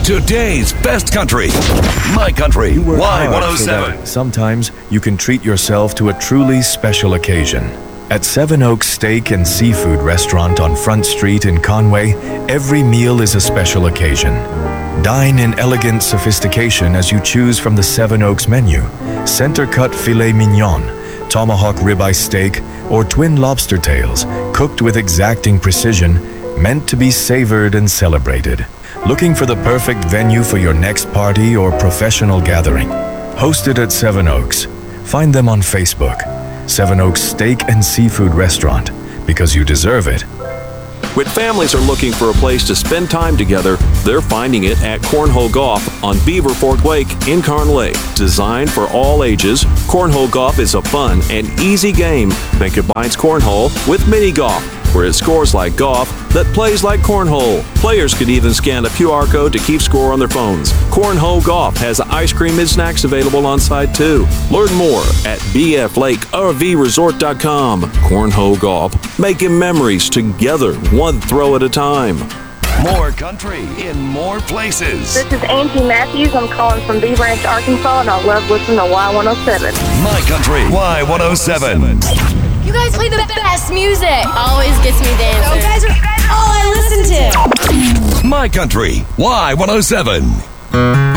Today's best country. My Country, Y107. Sometimes you can treat yourself to a truly special occasion. At Seven Oaks Steak and Seafood Restaurant on Front Street in Conway, every meal is a special occasion. Dine in elegant sophistication as you choose from the Seven Oaks menu: center-cut filet mignon, tomahawk ribeye steak, or twin lobster tails, cooked with exacting precision, meant to be savored and celebrated. Looking for the perfect venue for your next party or professional gathering? Hosted at Seven Oaks. Find them on Facebook. Seven Oaks Steak and Seafood Restaurant, because you deserve it. When families are looking for a place to spend time together, they're finding it at Cornhole Golf on Beaver Fork Lake in Conway. Designed for all ages, Cornhole Golf is a fun and easy game that combines cornhole with mini golf, where it scores like golf that plays like cornhole. Players could even scan a QR code to keep score on their phones. Cornhole Golf has ice cream and snacks available on site too. Learn more at bflakervresort.com. Cornhole Golf, making memories together, one throw at a time. More country in more places. This is Angie Matthews. I'm calling from Bee Ranch, Arkansas, and I love listening to Y107. My Country, Y107. You guys play the best music. Always gets me dancing. You guys are all I listen to. My Country, Y107.